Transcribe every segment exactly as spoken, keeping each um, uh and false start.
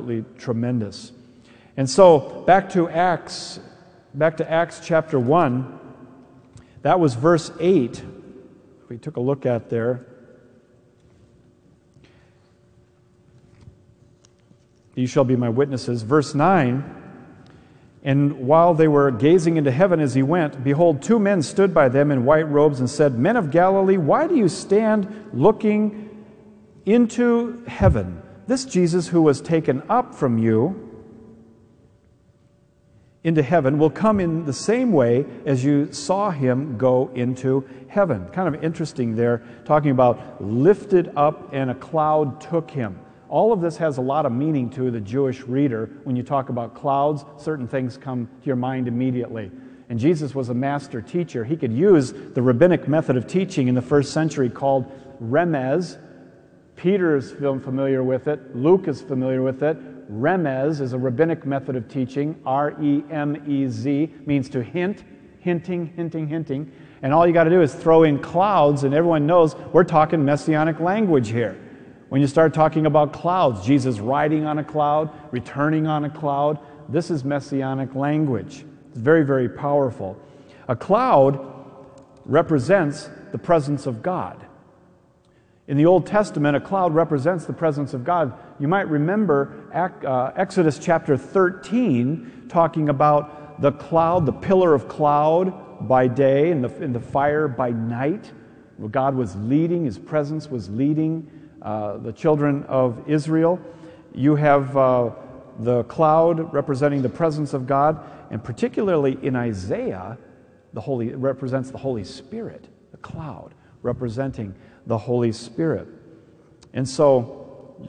absolutely tremendous. And so back to Acts, back to Acts chapter one, that was verse eight. We took a look at there. You shall be my witnesses. Verse nine, and while they were gazing into heaven as he went, behold, two men stood by them in white robes and said, Men of Galilee, why do you stand looking into heaven? This Jesus who was taken up from you into heaven will come in the same way as you saw him go into heaven. Kind of interesting there, talking about lifted up and a cloud took him. All of this has a lot of meaning to the Jewish reader. When you talk about clouds, certain things come to your mind immediately. And Jesus was a master teacher. He could use the rabbinic method of teaching in the first century called remez. Peter is familiar with it. Luke is familiar with it. Remez is a rabbinic method of teaching. R E M E Z means to hint, hinting, hinting, hinting. And all you got to do is throw in clouds, and everyone knows we're talking messianic language here. When you start talking about clouds, Jesus riding on a cloud, returning on a cloud, this is messianic language. It's very, very powerful. A cloud represents the presence of God. In the Old Testament, a cloud represents the presence of God. You might remember uh, Exodus chapter thirteen talking about the cloud, the pillar of cloud by day and the, and the fire by night. Where God was leading, His presence was leading uh, the children of Israel. You have uh, the cloud representing the presence of God, and particularly in Isaiah, the Holy it represents the Holy Spirit, the cloud representing the Holy Spirit. And so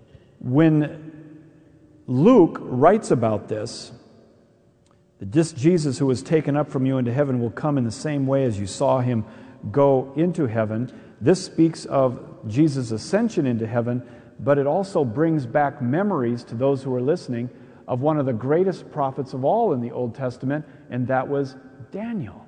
when Luke writes about this, that this Jesus who was taken up from you into heaven will come in the same way as you saw him go into heaven. This speaks of Jesus' ascension into heaven, but it also brings back memories to those who are listening of one of the greatest prophets of all in the Old Testament, and that was Daniel.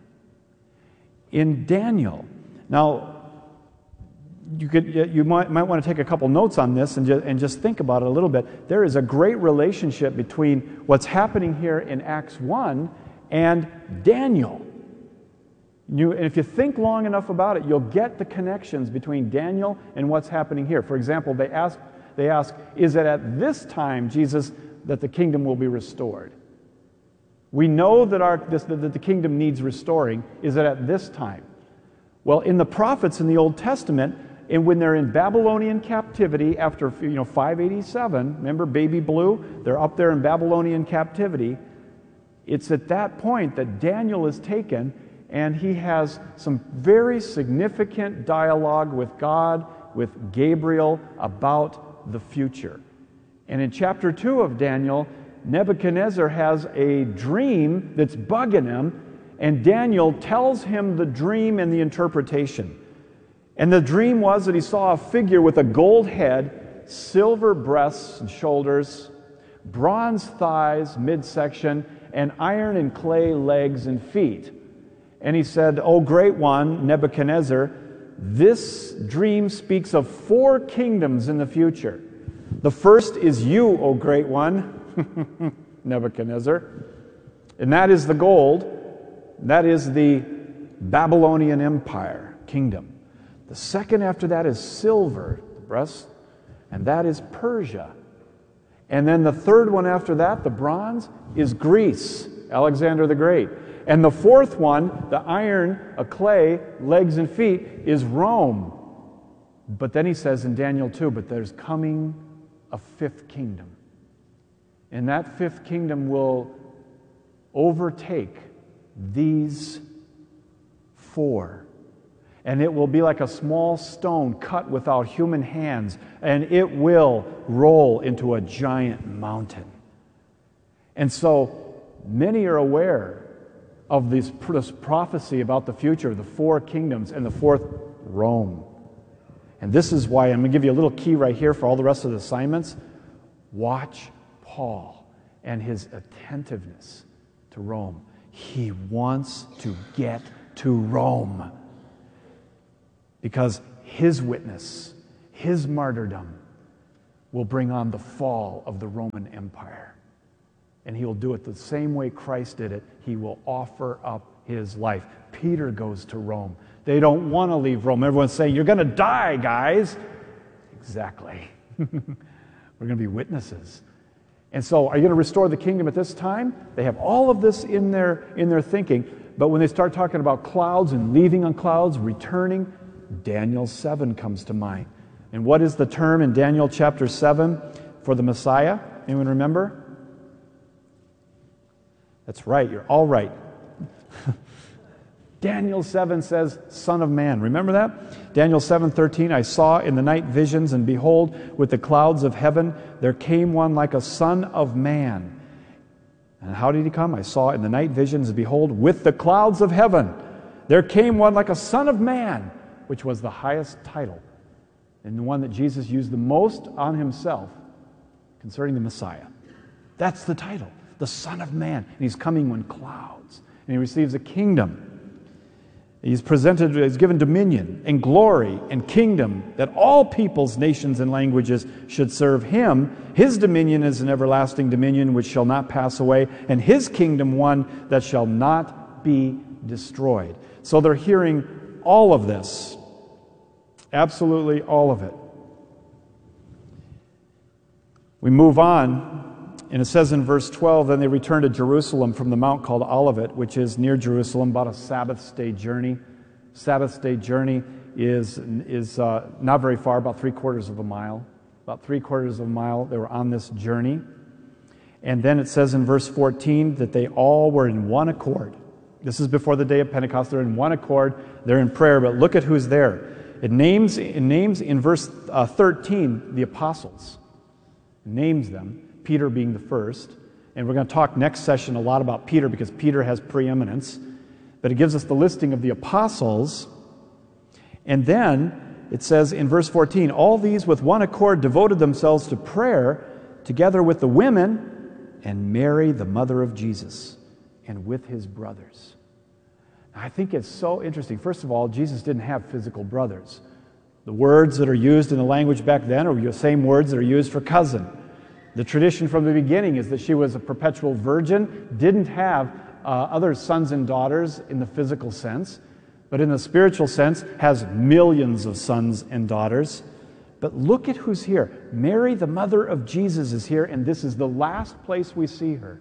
In Daniel, now, You could, you might, might want to take a couple notes on this and just, and just think about it a little bit. There is a great relationship between what's happening here in Acts one and Daniel. You, and if you think long enough about it, you'll get the connections between Daniel and what's happening here. For example, they ask, they ask, is it at this time, Jesus, that the kingdom will be restored? We know that, our, this, that the kingdom needs restoring. Is it at this time? Well, in the prophets in the Old Testament, and when they're in Babylonian captivity after, you know, five eighty-seven, remember Baby Blue? They're up there in Babylonian captivity. It's at that point that Daniel is taken, and he has some very significant dialogue with God, with Gabriel, about the future. And in chapter two of Daniel, Nebuchadnezzar has a dream that's bugging him, and Daniel tells him the dream and the interpretation. And the dream was that he saw a figure with a gold head, silver breasts and shoulders, bronze thighs, midsection, and iron and clay legs and feet. And he said, O great one, Nebuchadnezzar, this dream speaks of four kingdoms in the future. The first is you, O great one, Nebuchadnezzar. And that is the gold. That is the Babylonian Empire kingdom. The second after that is silver, the breast, and that is Persia. And then the third one after that, the bronze, is Greece, Alexander the Great. And the fourth one, the iron, a clay, legs and feet, is Rome. But then he says in Daniel two, but there's coming a fifth kingdom. And that fifth kingdom will overtake these four. And it will be like a small stone cut without human hands, and it will roll into a giant mountain. And so many are aware of this, this prophecy about the future of the four kingdoms and the fourth, Rome. And this is why I'm going to give you a little key right here for all the rest of the assignments. Watch Paul and his attentiveness to Rome. He wants to get to Rome because his witness, his martyrdom, will bring on the fall of the Roman Empire. And he will do it the same way Christ did it. He will offer up his life. Peter goes to Rome. They don't want to leave Rome. Everyone's saying, you're going to die, guys. Exactly. We're going to be witnesses. And so, are you going to restore the kingdom at this time? They have all of this in their, in their thinking. But when they start talking about clouds and leaving on clouds, returning, Daniel seven comes to mind. And what is the term in Daniel chapter seven for the Messiah? Anyone remember? That's right, you're all right. Daniel seven says, Son of Man. Remember that? Daniel seven thirteen, I saw in the night visions, and behold, with the clouds of heaven, there came one like a son of man. And how did he come? I saw in the night visions, and behold, with the clouds of heaven, there came one like a son of man, which was the highest title, and the one that Jesus used the most on himself concerning the Messiah. That's the title, the Son of Man. And he's coming in clouds, and he receives a kingdom. He's presented, he's given dominion and glory and kingdom that all peoples, nations, and languages should serve him. His dominion is an everlasting dominion which shall not pass away, and his kingdom one that shall not be destroyed. So they're hearing all of this. Absolutely all of it. We move on. And it says in verse twelve, then they returned to Jerusalem from the mount called Olivet, which is near Jerusalem, about a Sabbath day journey. Sabbath day journey is, is uh, not very far, about three quarters of a mile. About three quarters of a mile, they were on this journey. And then it says in verse fourteen that they all were in one accord. This is before the day of Pentecost. They're in one accord. They're in prayer, but look at who's there. It names, it names in verse uh, thirteen the apostles. It names them. Peter being the first. And we're going to talk next session a lot about Peter because Peter has preeminence. But it gives us the listing of the apostles. And then it says in verse fourteen, all these with one accord devoted themselves to prayer together with the women and Mary, the mother of Jesus, and with his brothers. Now, I think it's so interesting. First of all, Jesus didn't have physical brothers. The words that are used in the language back then are the same words that are used for cousin. The tradition from the beginning is that she was a perpetual virgin, didn't have uh, other sons and daughters in the physical sense, but in the spiritual sense has millions of sons and daughters. But look at who's here. Mary, the mother of Jesus, is here, and this is the last place we see her.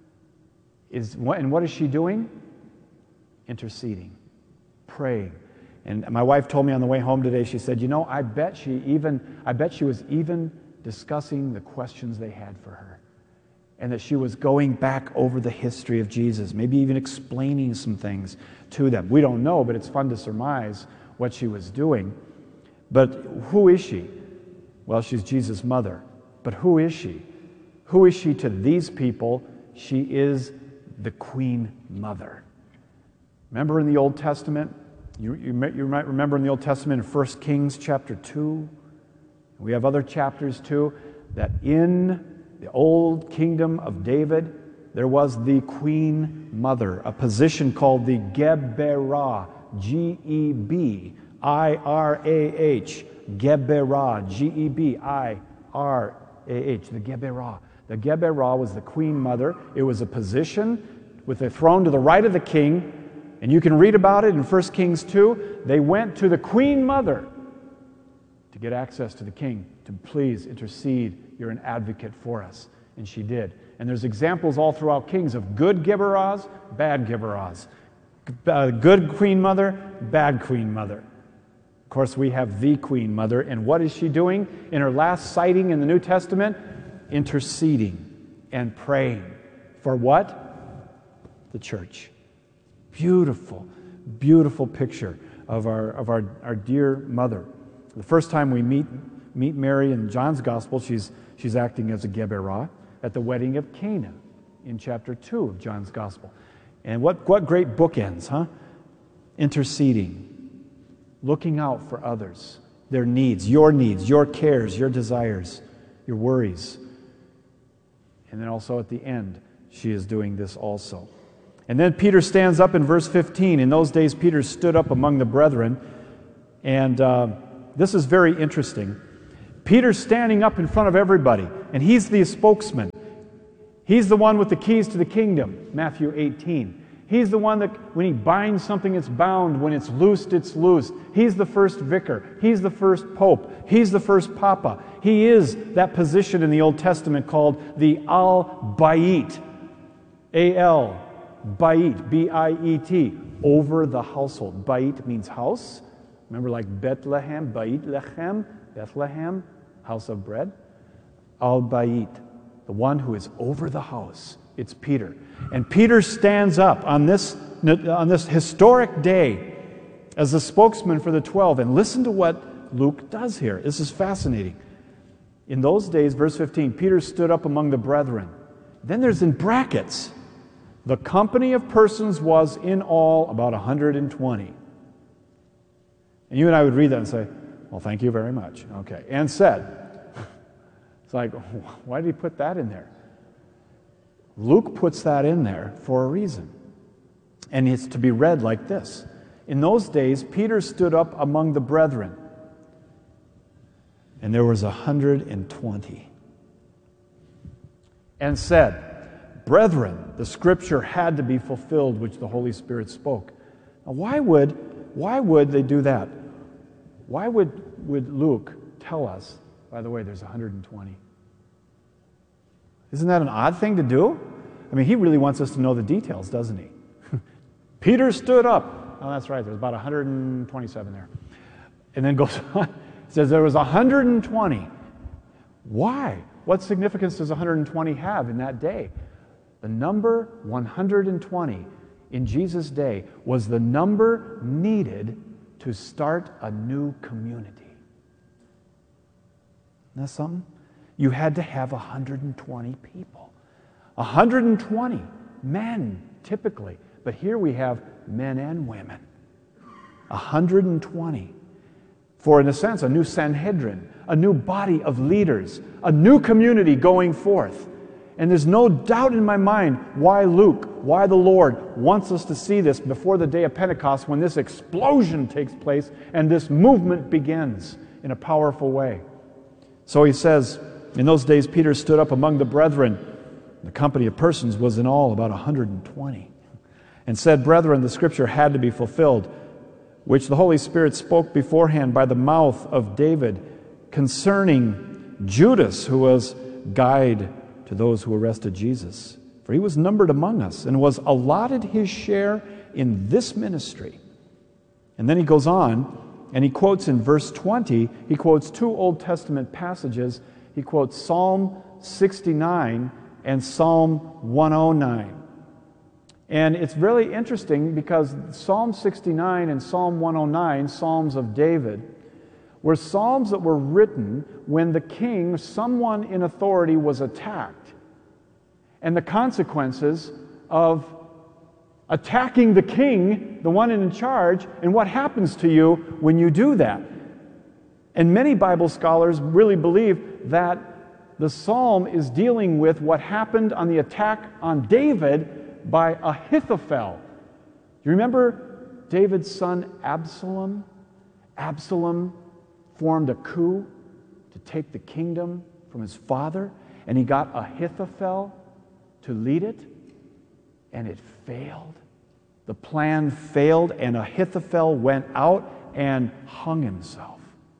Is, and what is she doing? Interceding, praying. And my wife told me on the way home today, she said, you know, I bet she even, I bet she was even discussing the questions they had for her, and that she was going back over the history of Jesus, maybe even explaining some things to them. We don't know, but it's fun to surmise what she was doing. But who is she? Well, she's Jesus' mother. But who is she? Who is she to these people? She is the Queen Mother. Remember in the Old Testament, you, you, might, you might remember in the Old Testament in First Kings chapter two, we have other chapters too, that in the old kingdom of David, there was the Queen Mother, a position called the Geberah, G E B I R A H, Geberah, G E B I R A H, the Geberah. The Geberah was the Queen Mother. It was a position with a throne to the right of the king, and you can read about it in First Kings two. They went to the Queen Mother to get access to the king, to please intercede. You're an advocate for us. And she did. And there's examples all throughout Kings of good Geberahs, bad Geberahs. Uh, good Queen Mother, bad Queen Mother. Of course, we have the Queen Mother. And what is she doing in her last sighting in the New Testament? Interceding and praying. For what? The church. Beautiful, beautiful picture of our, of our, our dear mother. The first time we meet meet Mary in John's Gospel, she's, she's acting as a Geberah at the wedding of Cana in chapter two of John's Gospel. And what, what great bookends, huh? Interceding, looking out for others, their needs, your needs, your cares, your desires, your worries. And then also at the end, she is doing this also. And then Peter stands up in verse fifteen. In those days, Peter stood up among the brethren, and uh, this is very interesting. Peter's standing up in front of everybody, and he's the spokesman. He's the one with the keys to the kingdom, Matthew eighteen. He's the one that when he binds something, it's bound. When it's loosed, it's loosed. He's the first vicar. He's the first pope. He's the first papa. He is that position in the Old Testament called the Al-Bayit. A L, Bayit, B I E T, over the household. Bayit means house. Remember like Bethlehem, Bayit Lechem, Bethlehem, house of bread. Al-Bayit, the one who is over the house. It's Peter. And Peter stands up on this, on this historic day as the spokesman for the twelve. And listen to what Luke does here. This is fascinating. In those days, verse fifteen, Peter stood up among the brethren. Then there's in brackets, the company of persons was in all about one hundred twenty. And you and I would read that and say, well, thank you very much. Okay. And said. It's like, why did he put that in there? Luke puts that in there for a reason. And it's to be read like this. In those days, Peter stood up among the brethren, and there was a hundred and twenty, and said, Brethren, the scripture had to be fulfilled which the Holy Spirit spoke. Now, why would, why would they do that? Why would, would Luke tell us, by the way, there's one hundred twenty? Isn't that an odd thing to do? I mean, he really wants us to know the details, doesn't he? Peter stood up. Oh, that's right. There's about one hundred twenty-seven there. And then goes on. It says there was one hundred twenty. Why? What significance does one hundred twenty have in that day? The number one hundred twenty in Jesus' day was the number needed to start a new community. Isn't that something? You had to have one hundred twenty people. one hundred twenty men, typically. But here we have men and women. one hundred twenty. For, in a sense, a new Sanhedrin, a new body of leaders, a new community going forth. And there's no doubt in my mind why Luke, why the Lord wants us to see this before the day of Pentecost, when this explosion takes place and this movement begins in a powerful way. So he says, in those days Peter stood up among the brethren. The company of persons was in all about one hundred twenty. And said, Brethren, the scripture had to be fulfilled, which the Holy Spirit spoke beforehand by the mouth of David concerning Judas, who was guide to those who arrested Jesus. For he was numbered among us and was allotted his share in this ministry. And then he goes on, and he quotes in verse twenty, he quotes two Old Testament passages. He quotes Psalm sixty-nine and Psalm one oh nine. And it's really interesting because Psalm sixty-nine and Psalm one oh nine, Psalms of David, were psalms that were written when the king, someone in authority, was attacked. And the consequences of attacking the king, the one in charge, and what happens to you when you do that. And many Bible scholars really believe that the psalm is dealing with what happened on the attack on David by Ahithophel. Do you remember David's son Absalom? Absalom formed a coup to take the kingdom from his father, and he got Ahithophel to lead it, and it failed. The plan failed, and Ahithophel went out and hung himself.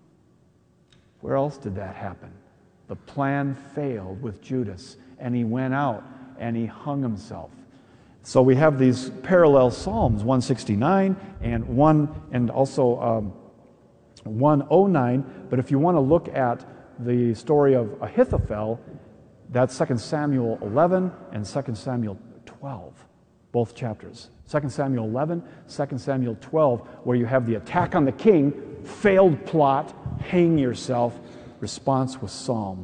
Where else did that happen? The plan failed with Judas, and he went out and he hung himself. So we have these parallel psalms, one sixty-nine and one, and also um, one oh nine. But if you want to look at the story of Ahithophel, that's Second Samuel eleven and Second Samuel twelve, both chapters. Second Samuel eleven, Second Samuel twelve, where you have the attack on the king, failed plot, hang yourself. Response was psalm.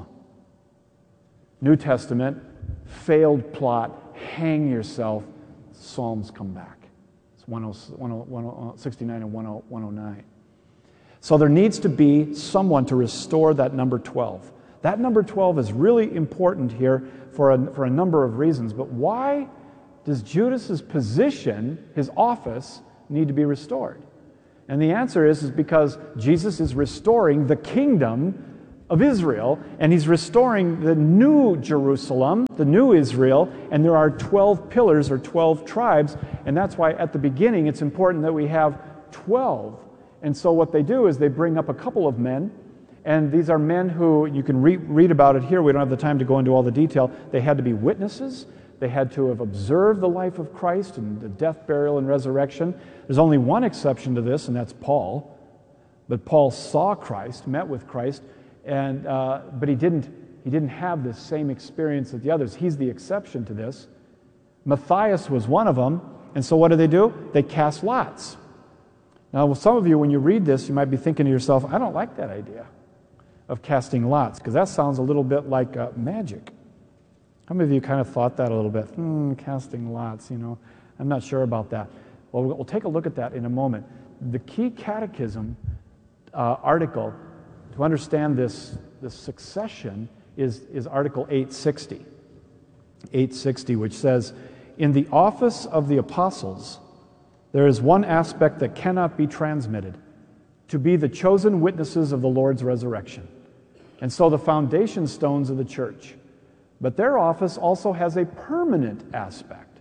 New Testament, failed plot, hang yourself. Psalms come back. It's one sixty-nine and one oh nine. So there needs to be someone to restore that number twelve. That number twelve is really important here for a, for a number of reasons. But why does Judas's position, his office, need to be restored? And the answer is, is because Jesus is restoring the kingdom of Israel, and he's restoring the new Jerusalem, the new Israel, and there are twelve pillars or twelve tribes, and that's why at the beginning it's important that we have twelve. And so what they do is they bring up a couple of men, and these are men who, you can re- read about it here, we don't have the time to go into all the detail. They had to be witnesses, they had to have observed the life of Christ and the death, burial, and resurrection. There's only one exception to this, and that's Paul. But Paul saw Christ, met with Christ, and uh, but he didn't he didn't have the same experience that the others. He's the exception to this. Matthias was one of them, and so what do they do? They cast lots. Now, well, some of you, when you read this, you might be thinking to yourself, I don't like that idea of casting lots, because that sounds a little bit like uh, magic. How many of you kind of thought that a little bit? Hmm, casting lots, you know, I'm not sure about that. Well, we'll take a look at that in a moment. The key catechism uh, article to understand this, this succession is, is Article eight sixty. eight sixty, which says, in the office of the apostles, there is one aspect that cannot be transmitted, to be the chosen witnesses of the Lord's resurrection. And so the foundation stones of the church. But their office also has a permanent aspect.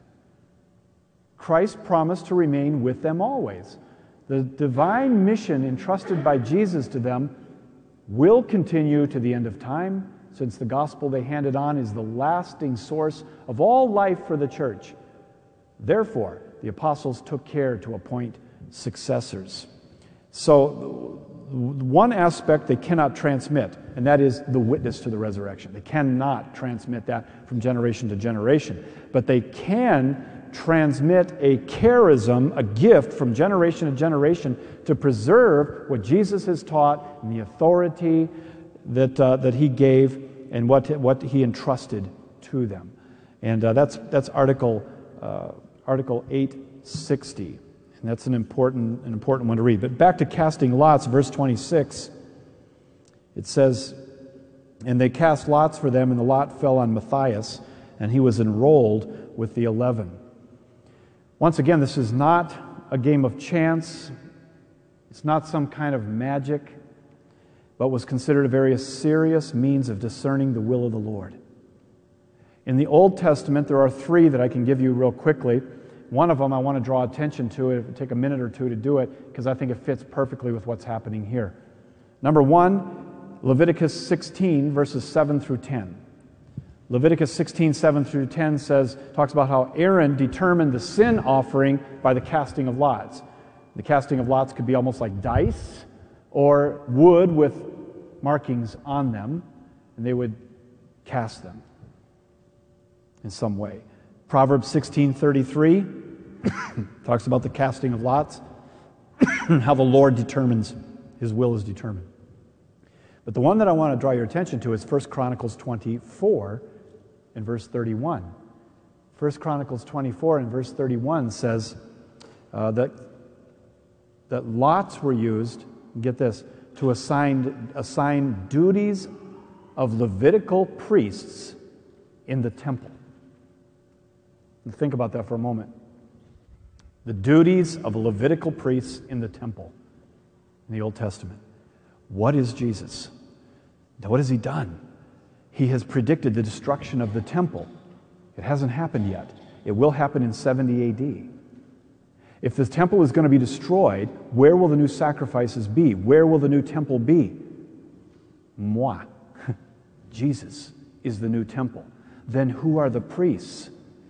Christ promised to remain with them always. The divine mission entrusted by Jesus to them will continue to the end of time, since the gospel they handed on is the lasting source of all life for the church. Therefore, the apostles took care to appoint successors. So, one aspect they cannot transmit, and that is the witness to the resurrection. They cannot transmit that from generation to generation. But they can transmit a charism, a gift from generation to generation to preserve what Jesus has taught and the authority that uh, that he gave and what what he entrusted to them. And uh, that's that's Article uh, Article eight sixty. And that's an important, an important one to read. But back to casting lots, verse twenty-six, it says, and they cast lots for them, and the lot fell on Matthias, and he was enrolled with the eleven. Once again, this is not a game of chance. It's not some kind of magic, but was considered a very serious means of discerning the will of the Lord. In the Old Testament, there are three that I can give you real quickly. One of them I want to draw attention to. It would take a minute or two to do it because I think it fits perfectly with what's happening here. Number one, Leviticus sixteen, verses seven through ten. Leviticus sixteen, seven through ten says, talks about how Aaron determined the sin offering by the casting of lots. The casting of lots could be almost like dice or wood with markings on them, and they would cast them in some way. Proverbs sixteen thirty-three talks about the casting of lots, how the Lord determines, his will is determined. But the one that I want to draw your attention to is First Chronicles twenty-four and verse thirty-one. First Chronicles twenty-four and verse thirty-one says uh, that, that lots were used, get this, to assign, assign duties of Levitical priests in the temple. Think about that for a moment. The duties of Levitical priests in the temple in the Old Testament. What is Jesus? What has he done? He has predicted the destruction of the temple. It hasn't happened yet. It will happen in seventy A D. If the temple is going to be destroyed, where will the new sacrifices be? Where will the new temple be? Moi. Jesus is the new temple. Then who are the priests?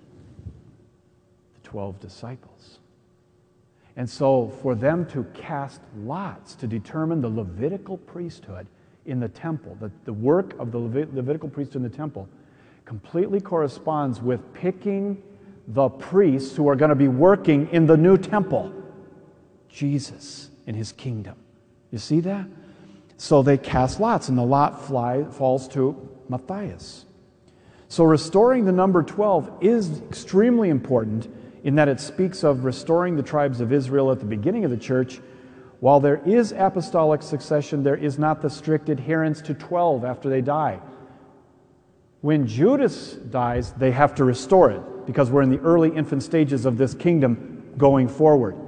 twelve disciples. And so for them to cast lots to determine the Levitical priesthood in the temple, the, the work of the Levit- Levitical priesthood in the temple, completely corresponds with picking the priests who are going to be working in the new temple, Jesus in his kingdom. You see that? So they cast lots, and the lot fly, falls to Matthias. So restoring the number twelve is extremely important in that it speaks of restoring the tribes of Israel at the beginning of the church. While there is apostolic succession, there is not the strict adherence to twelve after they die. When Judas dies, they have to restore it because we're in the early infant stages of this kingdom going forward.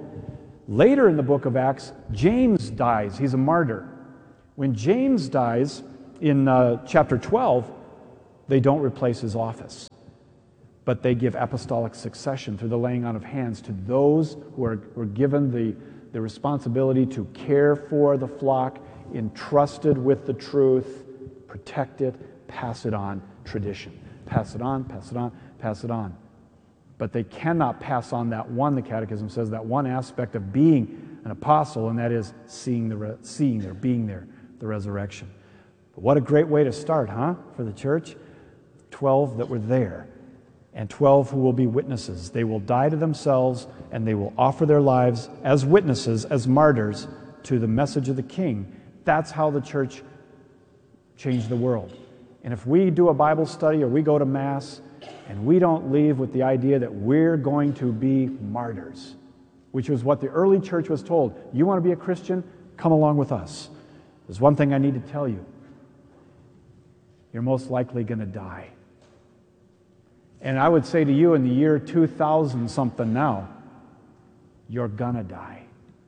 Later in the book of Acts, James dies. He's a martyr. When James dies, in uh, chapter twelve, they don't replace his office, but they give apostolic succession through the laying on of hands to those who are, who are given the, the responsibility to care for the flock, entrusted with the truth, protect it, pass it on, tradition. Pass it on, pass it on, pass it on. But they cannot pass on that one, the Catechism says, that one aspect of being an apostle, and that is seeing, the re- seeing there, being there, the resurrection. But what a great way to start, huh, for the church? Twelve that were there, and twelve who will be witnesses. They will die to themselves, and they will offer their lives as witnesses, as martyrs, to the message of the King. That's how the church changed the world. And if we do a Bible study or we go to Mass, and we don't leave with the idea that we're going to be martyrs, which was what the early church was told. You want to be a Christian? Come along with us. There's one thing I need to tell you. You're most likely going to die. And I would say to you in the year two thousand something now, you're going to die.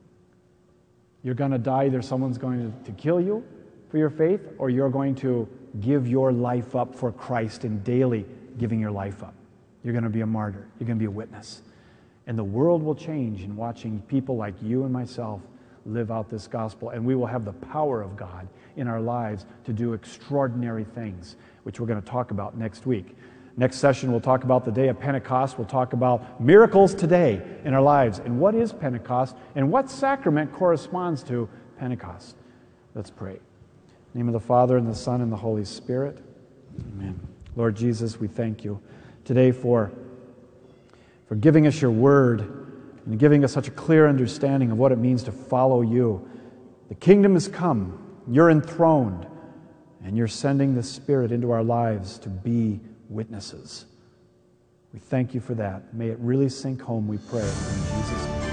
You're going to die. Either someone's going to, to kill you for your faith, or you're going to give your life up for Christ and daily giving your life up. You're going to be a martyr. You're going to be a witness. And the world will change in watching people like you and myself live out this gospel. And we will have the power of God in our lives to do extraordinary things, which we're going to talk about next week. Next session, we'll talk about the day of Pentecost. We'll talk about miracles today in our lives. And what is Pentecost? And what sacrament corresponds to Pentecost? Let's pray. In the name of the Father, and the Son, and the Holy Spirit. Amen. Lord Jesus, we thank you today for, for giving us your word and giving us such a clear understanding of what it means to follow you. The kingdom has come, you're enthroned, and you're sending the Spirit into our lives to be witnesses. We thank you for that. May it really sink home, we pray, in Jesus' name.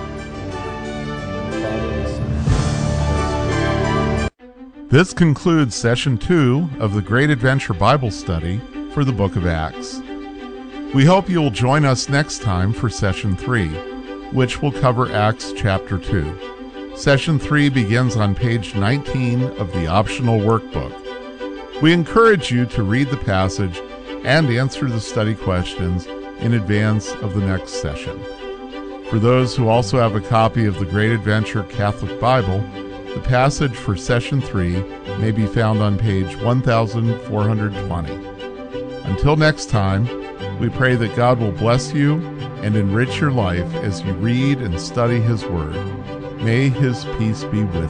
This concludes Session two of the Great Adventure Bible Study for the Book of Acts. We hope you will join us next time for Session three, which will cover Acts chapter two. Session three begins on page nineteen of the optional workbook. We encourage you to read the passage and answer the study questions in advance of the next session. For those who also have a copy of the Great Adventure Catholic Bible, the passage for Session three may be found on page one thousand four hundred twenty. Until next time, we pray that God will bless you and enrich your life as you read and study His Word. May His peace be with you.